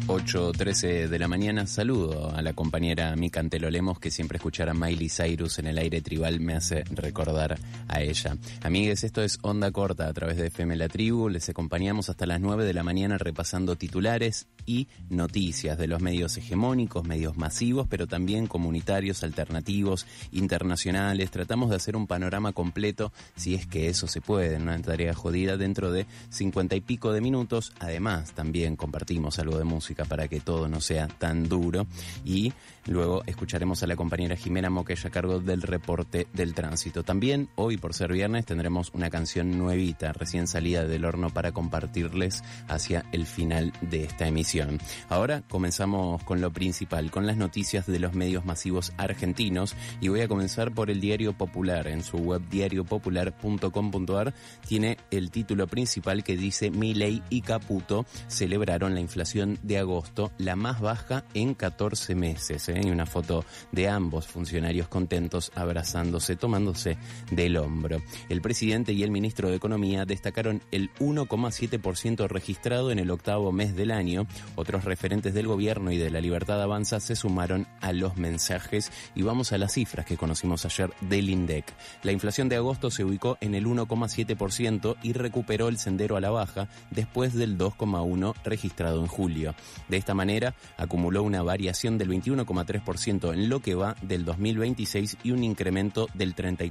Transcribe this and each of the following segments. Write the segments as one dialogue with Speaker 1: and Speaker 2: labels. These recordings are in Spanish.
Speaker 1: 8:13 de la mañana. Saludo a la compañera Mica Antelo Lemos, que siempre escuchar a Miley Cyrus en el aire tribal me hace recordar a ella. Amigues, esto es Onda Corta a través de FM La Tribu. Les acompañamos hasta las 9 de la mañana repasando titulares y noticias de los medios hegemónicos, medios masivos, pero también comunitarios, alternativos, internacionales. Tratamos de hacer un panorama completo, si es que eso se puede, en una tarea jodida, dentro de 50 y pico de minutos. Además, también compartimos algo de música para que todo no sea tan duro, y luego escucharemos a la compañera Jimena Moquella a cargo del reporte del tránsito. También hoy, por ser viernes, tendremos una canción nuevita, recién salida del horno, para compartirles hacia el final de esta emisión. Ahora comenzamos con lo principal, con las noticias de los medios masivos argentinos, y voy a comenzar por el Diario Popular. En su web diariopopular.com.ar tiene el título principal que dice: Milei y Caputo celebraron la inflación de agosto, la más baja en 14 meses, y una foto de ambos funcionarios contentos, abrazándose, tomándose del hombro. El presidente y el ministro de Economía destacaron el 1,7% registrado en el octavo mes del año. Otros referentes del gobierno y de La Libertad Avanza se sumaron a los mensajes, y vamos a las cifras que conocimos ayer del INDEC. La inflación de agosto se ubicó en el 1,7% y recuperó el sendero a la baja después del 2,1% registrado en julio. De esta manera, acumuló una variación del 21,3% en lo que va del 2026 y un incremento del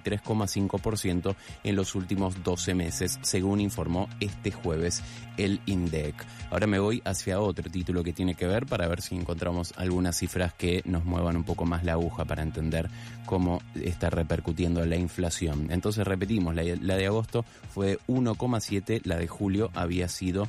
Speaker 1: 33,5% en los últimos 12 meses, según informó este jueves el INDEC. Ahora me voy hacia otro título que tiene que ver, para ver si encontramos algunas cifras que nos muevan un poco más la aguja para entender cómo está repercutiendo la inflación. Entonces repetimos, la de agosto fue 1,7%, la de julio había sido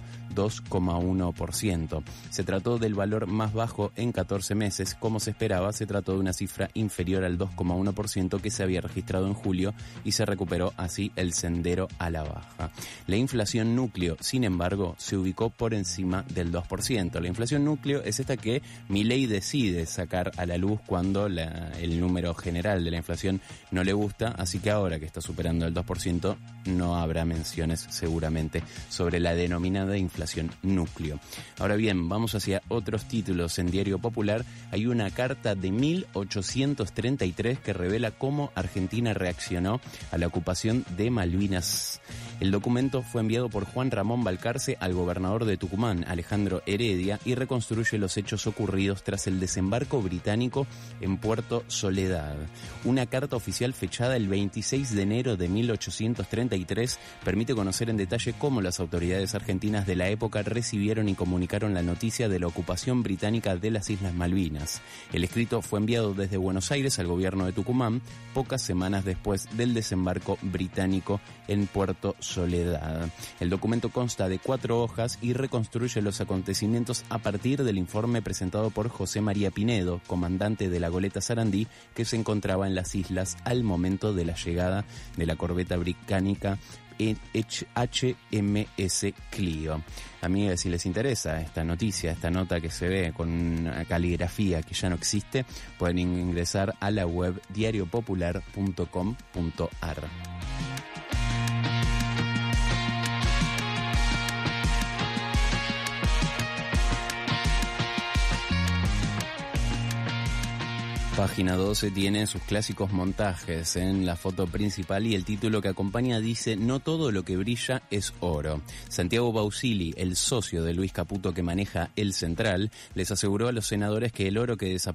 Speaker 1: 2,1%. Se trató del valor más bajo en 14 meses. Como se esperaba, se trató de una cifra inferior al 2,1% que se había registrado en julio, y se recuperó así el sendero a la baja. La inflación núcleo, sin embargo, se ubicó por encima del 2%. La inflación núcleo es esta que Milei decide sacar a la luz cuando el número general de la inflación no le gusta, así que ahora que está superando el 2%, no habrá menciones seguramente sobre la denominada inflación núcleo. Ahora bien, vamos hacia otros títulos. En Diario Popular hay una carta de 1833 que revela cómo Argentina reaccionó a la ocupación de Malvinas. El documento fue enviado por Juan Ramón Balcarce al gobernador de Tucumán, Alejandro Heredia, y reconstruye los hechos ocurridos tras el desembarco británico en Puerto Soledad. Una carta oficial fechada el 26 de enero de 1833 permite conocer en detalle cómo las autoridades argentinas de la época recibieron y comunicaron la noticia de la ocupación británica de las Islas Malvinas. El escrito fue enviado desde Buenos Aires al gobierno de Tucumán pocas semanas después del desembarco británico en Puerto Soledad. El documento consta de 4 hojas y reconstruye los acontecimientos a partir del informe presentado por José María Pinedo, comandante de la goleta Sarandí, que se encontraba en las islas al momento de la llegada de la corbeta británica HMS Clio. Amigas, si les interesa esta noticia, esta nota que se ve con una caligrafía que ya no existe, pueden ingresar a la web diariopopular.com.ar. Página 12 tiene sus clásicos montajes en la foto principal, y el título que acompaña dice: no todo lo que brilla es oro. Santiago Bausili, el socio de Luis Caputo que maneja El Central, les aseguró a los senadores que el oro que